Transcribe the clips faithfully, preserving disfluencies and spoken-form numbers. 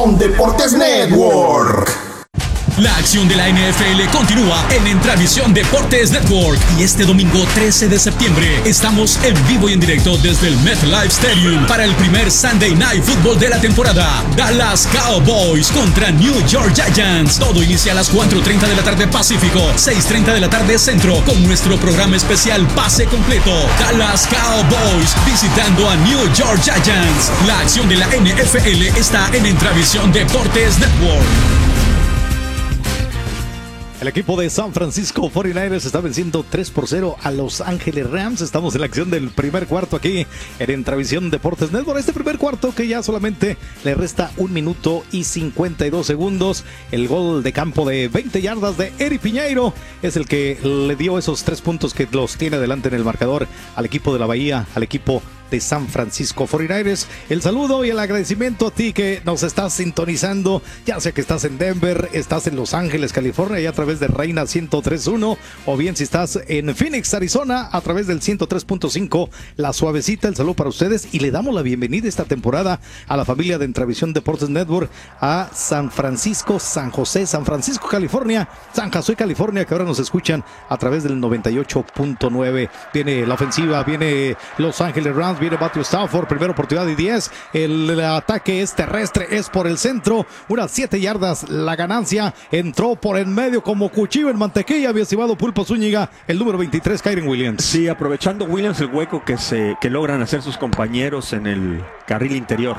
Entravisión Deportes Network. La acción de la N F L continúa en Entravisión Deportes Network y este domingo trece de septiembre estamos en vivo y en directo desde el MetLife Stadium para el primer Sunday Night Football de la temporada. Dallas Cowboys contra New York Giants. Todo inicia a las cuatro treinta de la tarde Pacífico, seis treinta de la tarde Centro con nuestro programa especial Pase Completo. Dallas Cowboys visitando a New York Giants. La acción de la N F L está en Entravisión Deportes Network. El equipo de San Francisco cuarenta y nueve ers está venciendo tres por cero a Los Ángeles Rams. Estamos en la acción del primer cuarto aquí en Entravisión Deportes Network. Este primer cuarto que ya solamente le resta un minuto y cincuenta y dos segundos. El gol de campo de veinte yardas de Eric Piñeiro es el que le dio esos tres puntos que los tiene adelante en el marcador al equipo de la Bahía, al equipo de San Francisco cuarenta y nueve ers. El saludo y el agradecimiento a ti que nos estás sintonizando, ya sea que estás en Denver, estás en Los Ángeles, California y a través de Reina ciento tres punto uno, o bien si estás en Phoenix, Arizona, a través del ciento tres punto cinco, La Suavecita. El saludo para ustedes y le damos la bienvenida esta temporada a la familia de Entravisión Deportes Network a San Francisco, San José, San Francisco, California, San José, California, que ahora nos escuchan a través del noventa y ocho punto nueve. Viene la ofensiva, viene Los Ángeles Rams, viene Matthew Stafford, primera oportunidad y diez. El, el ataque es terrestre, es por el centro, unas siete yardas la ganancia. Entró por en medio como cuchillo en mantequilla, mi estimado Pulpo Zúñiga, el número veintitrés, Kyren Williams. Sí, aprovechando Williams el hueco que, se, que logran hacer sus compañeros en el carril interior.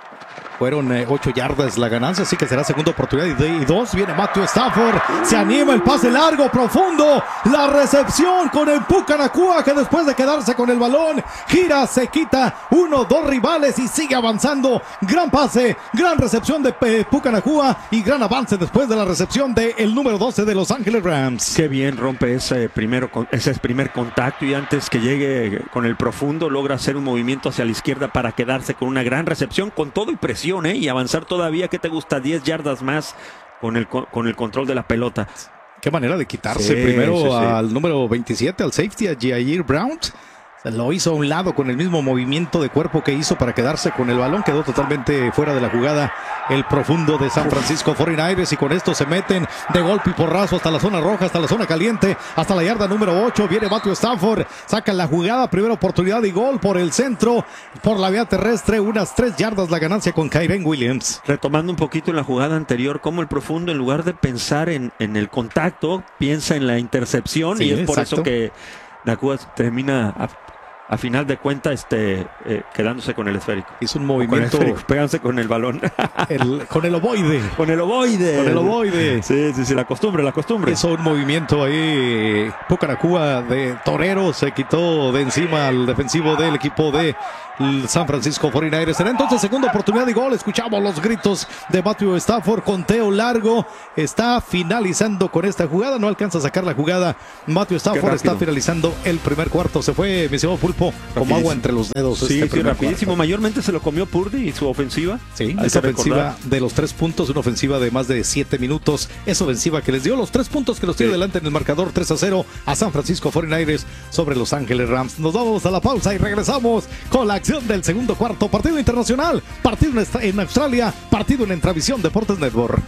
Fueron eh, ocho yardas la ganancia, así que será segunda oportunidad y, de, y dos. Viene Matthew Stafford, se anima el pase largo, profundo, la recepción con el Puka Nacua, que después de quedarse con el balón, gira, se quita uno, dos rivales y sigue avanzando. Gran pase, gran recepción de eh, Puka Nacua y gran avance después de la recepción del número doce de Los Ángeles Rams. Qué bien rompe ese, primero, ese primer contacto y antes que llegue con el profundo logra hacer un movimiento hacia la izquierda para quedarse con una gran recepción con todo y presión. ¿Eh? Y avanzar todavía, ¿qué te gusta? diez yardas más con el, con el control de la pelota. Qué manera de quitarse sí, primero sí, sí. al número veintisiete, al safety, a Jair Brown. Se lo hizo a un lado con el mismo movimiento de cuerpo que hizo para quedarse con el balón. Quedó totalmente fuera de la jugada el profundo de San Francisco cuarenta y nueve ers y con esto se meten de golpe y porrazo hasta la zona roja, hasta la zona caliente, hasta la yarda número ocho. Viene Matthew Stafford, saca la jugada, primera oportunidad y gol por el centro, por la vía terrestre, unas tres yardas la ganancia con Kyren Williams. Retomando un poquito en la jugada anterior, como el profundo en lugar de pensar en, en el contacto, piensa en la intercepción, sí, y es por exacto. eso que Nacua termina a, a final de cuentas este, eh, quedándose con el esférico. Hizo un movimiento. Péganse con el balón. El, con el ovoide. Con el ovoide. Con el ovoide. Sí, sí, sí, la costumbre, la costumbre. Hizo un movimiento ahí. Puka Nacua de torero se quitó de encima al defensivo del equipo de San Francisco cuarenta y nueve ers. Será entonces segunda oportunidad y gol. Escuchamos los gritos de Matthew Stafford. Conteo largo. Está finalizando con esta jugada. No alcanza a sacar la jugada. Matthew Stafford está finalizando el primer cuarto. Se fue, mi señor Pulpo, como agua entre los dedos. Sí, este sí, rapidísimo. Cuarto. Mayormente se lo comió Purdy y su ofensiva. Sí, esa ofensiva de los tres puntos. Una ofensiva de más de siete minutos. Esa ofensiva que les dio los tres puntos que los tiene sí. delante en el marcador tres a cero a San Francisco cuarenta y nueve ers sobre Los Ángeles Rams. Nos vamos a la pausa y regresamos con la acción del segundo cuarto, partido internacional, partido en Australia, partido en Entravisión Deportes Network.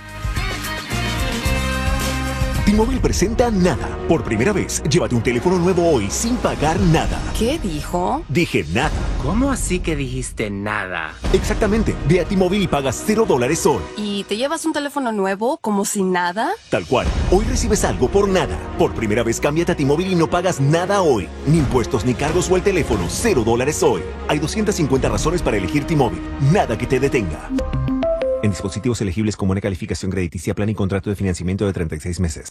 T-Mobile presenta Nada. Por primera vez, llévate un teléfono nuevo hoy sin pagar nada. ¿Qué dijo? Dije nada. ¿Cómo así que dijiste nada? Exactamente. Ve a T-Mobile y pagas cero dólares hoy. ¿Y te llevas un teléfono nuevo como si nada? Tal cual. Hoy recibes algo por nada. Por primera vez, cámbiate a T-Mobile y no pagas nada hoy. Ni impuestos, ni cargos o el teléfono. Cero dólares hoy. Hay doscientas cincuenta razones para elegir T-Mobile. Nada que te detenga. En dispositivos elegibles con buena calificación crediticia, plan y contrato de financiamiento de treinta y seis meses.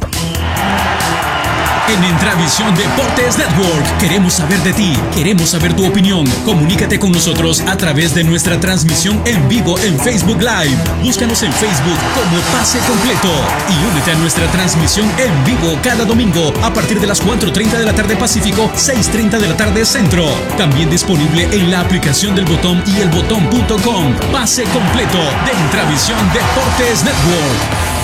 En Entravisión Deportes Network queremos saber de ti, queremos saber tu opinión. Comunícate con nosotros a través de nuestra transmisión en vivo en Facebook Live. Búscanos en Facebook como Pase Completo y únete a nuestra transmisión en vivo cada domingo a partir de las cuatro treinta de la tarde Pacífico, seis treinta de la tarde Centro. También disponible en la aplicación del Botón y el botón punto com. Pase Completo de Entravisión Deportes Network.